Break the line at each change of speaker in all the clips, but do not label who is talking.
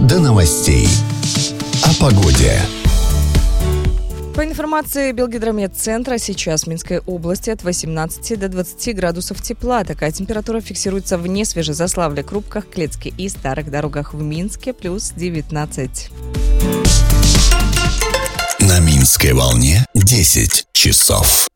до новостей. О погоде.
По информации Белгидромедцентра, сейчас в Минской области от 18 до 20 градусов тепла. Такая температура фиксируется в Несвежезаславле, Крупках, Клецке и Старых Дорогах. В Минске плюс 19.
На Минской волне 10 часов.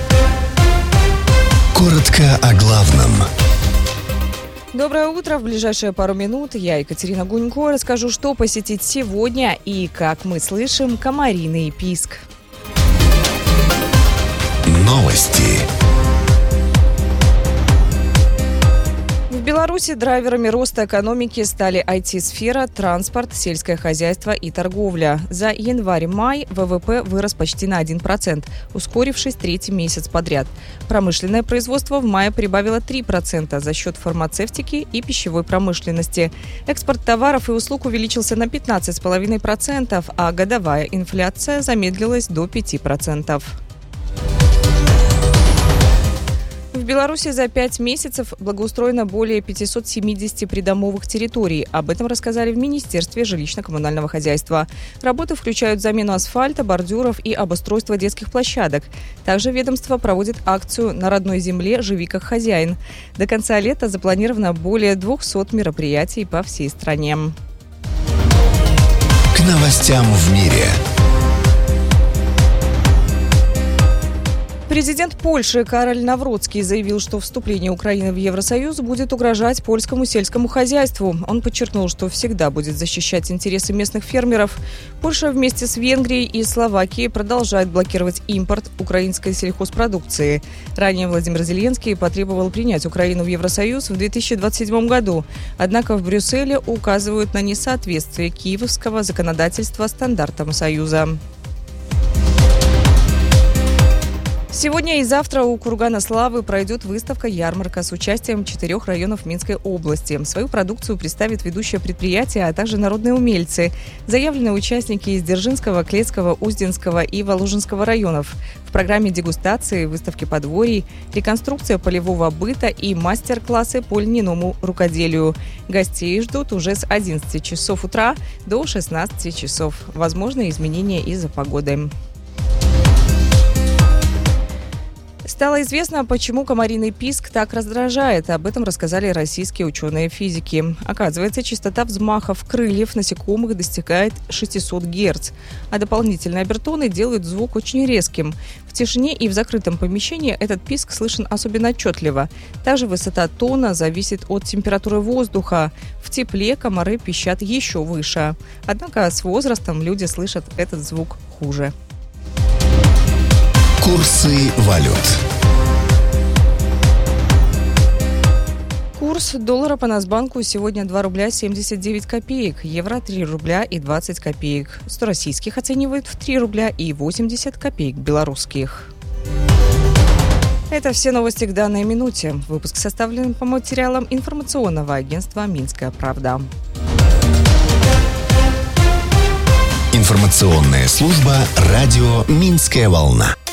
Коротко о главном.
Доброе утро. В ближайшие пару минут я, Екатерина Гунько, расскажу, что посетить сегодня и, как мы слышим, комариный писк.
Новости.
В Беларуси драйверами роста экономики стали IT-сфера, транспорт, сельское хозяйство и торговля. За январь-май ВВП вырос почти на 1%, ускорившись третий месяц подряд. Промышленное производство в мае прибавило 3% за счет фармацевтики и пищевой промышленности. Экспорт товаров и услуг увеличился на 15,5%, а годовая инфляция замедлилась до 5%. В Беларуси за 5 месяцев благоустроено более 570 придомовых территорий. Об этом рассказали в Министерстве жилищно-коммунального хозяйства. Работы включают замену асфальта, бордюров и обустройство детских площадок. Также ведомство проводит акцию «На родной земле живи как хозяин». До конца лета запланировано более 200 мероприятий по всей стране.
К новостям в мире.
Президент Польши Кароль Навроцкий заявил, что вступление Украины в Евросоюз будет угрожать польскому сельскому хозяйству. Он подчеркнул, что всегда будет защищать интересы местных фермеров. Польша вместе с Венгрией и Словакией продолжает блокировать импорт украинской сельхозпродукции. Ранее Владимир Зеленский потребовал принять Украину в Евросоюз в 2027 году. Однако в Брюсселе указывают на несоответствие киевского законодательства стандартам Союза. Сегодня и завтра у Кургана Славы пройдет выставка-ярмарка с участием 4 районов Минской области. Свою продукцию представит ведущее предприятие, а также народные умельцы. Заявлены участники из Дзержинского, Клецкого, Узденского и Воложенского районов. В программе дегустации, выставки подворий, реконструкция полевого быта и мастер-классы по льняному рукоделию. Гостей ждут уже с 11 часов утра до 16 часов. Возможны изменения из-за погоды. Стало известно, почему комариный писк так раздражает. Об этом рассказали российские ученые-физики. Оказывается, частота взмахов крыльев насекомых достигает 600 Гц, а дополнительные обертоны делают звук очень резким. В тишине и в закрытом помещении этот писк слышен особенно отчетливо. Также высота тона зависит от температуры воздуха. В тепле комары пищат еще выше. Однако с возрастом люди слышат этот звук хуже.
Курсы валют.
Курс доллара по Нацбанку сегодня 2 рубля 79 копеек, евро 3 рубля и 20 копеек. 100 российских оценивают в 3 рубля и 80 копеек белорусских. Это все новости к данной минуте. Выпуск составлен по материалам информационного агентства «Минская правда».
Информационная служба радио «Минская волна».